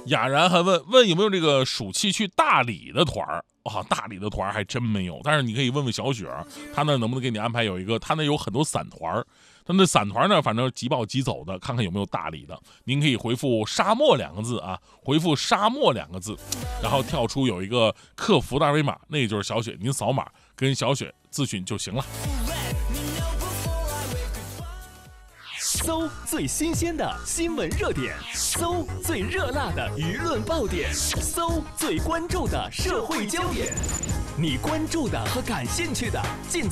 雅然还问有没有这个暑期去大理的团儿啊？大理的团儿还真没有，但是你可以问问小雪，她那能不能给你安排有一个？她那有很多散团儿，她那散团呢，反正即报即走的，看看有没有大理的。您可以回复沙漠2个字啊，回复沙漠2个字，然后跳出有一个客服的二维码，那个就是小雪，您扫码跟小雪咨询就行了。 搜最新鲜的新闻热点，搜最热辣的舆论爆点，搜最关注的社会焦点，你关注的和感兴趣的尽